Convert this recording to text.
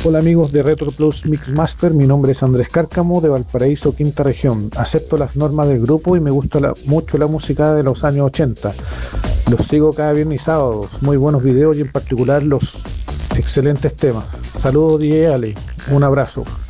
Hola amigos de Retro Plus Mixmaster, mi nombre es Andrés Cárcamo de Valparaíso, quinta región. Acepto las normas del grupo y me gusta mucho la música de los años 80. Los sigo cada viernes y sábados, muy buenos videos y en particular los excelentes temas. Saludos DJ Ali, un abrazo.